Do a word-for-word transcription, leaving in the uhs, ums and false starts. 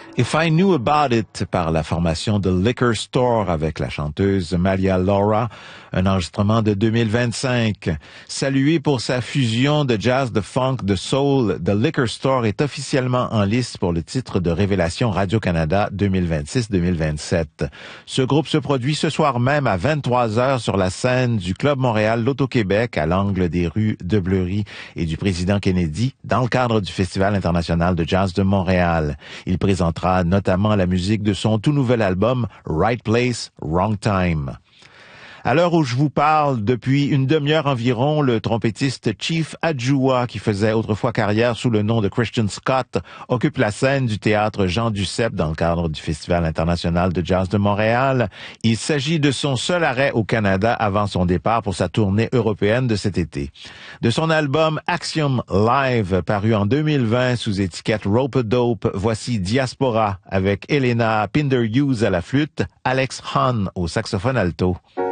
If I Knew About It par la formation The Liquor Store avec la chanteuse Malia Laura, un enregistrement de deux mille vingt-cinq. Salué pour sa fusion de jazz, de funk, de soul, The Liquor Store est officiellement en liste pour le titre de Révélation Radio-Canada deux mille vingt-six deux mille vingt-sept. Ce groupe se produit ce soir même à vingt-trois heures sur la scène du Club Montréal L'Auto-Québec à l'angle des rues de Bleury et du Président Kennedy dans le cadre du Festival international de jazz de Montréal. Il présentera notamment la musique de son tout nouvel album Right Place, Wrong Time. À l'heure où je vous parle, depuis une demi-heure environ, le trompettiste Chief Adjoua, qui faisait autrefois carrière sous le nom de Christian Scott, occupe la scène du théâtre Jean Duceppe dans le cadre du Festival international de jazz de Montréal. Il s'agit de son seul arrêt au Canada avant son départ pour sa tournée européenne de cet été. De son album Axiom Live, paru en deux mille vingt sous étiquette Rope-A-Dope, voici Diaspora avec Elena Pinder-Hughes à la flûte, Alex Hahn au saxophone alto.